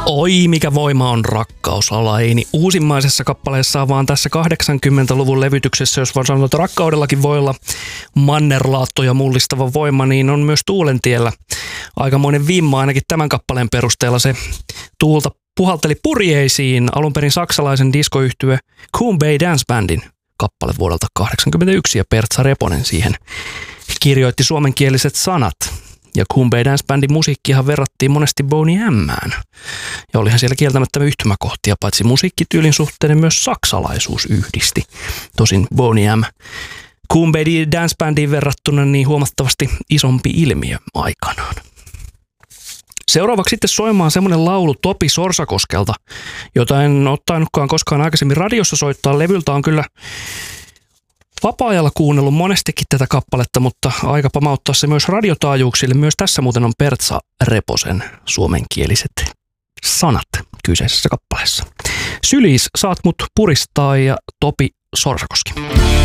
Oi, mikä voima on rakkaus, Alaini. Uusimmaisessa kappaleessa vaan tässä 80-luvun levytyksessä, jos vaan sanotaan, että rakkaudellakin voi olla mannerlaattoja mullistava voima, niin on myös Tuulentiellä aikamoinen vimma, ainakin tämän kappaleen perusteella. Se tuulta puhalteli purjeisiin alun perin saksalaisen diskoyhtye Coon Bay Dance Bandin kappale vuodelta 1981 ja Pertsa Reponen siihen kirjoitti suomenkieliset sanat. Ja Coon Bay Dance Bandin musiikkihan verrattiin monesti Boney M:ään. Ja olihan siellä kieltämättä yhtymäkohtia, paitsi musiikkityylin suhteen myös saksalaisuus yhdisti. Tosin Boney M Coon Bay Dance Bandiin verrattuna niin huomattavasti isompi ilmiö aikanaan. Seuraavaksi sitten soimaan semmoinen laulu Topi Sorsakoskelta, jota en ottanutkaan koskaan aikaisemmin radiossa soittaa. Levyltä on kyllä vapaa-ajalla kuunnellut monestikin tätä kappaletta, mutta aika pamauttaa se myös radiotaajuuksille. Myös tässä muuten on Pertsa Reposen suomenkieliset sanat kyseisessä kappaleessa. Syliis, saat mut puristaa ja Topi Sorsakoski.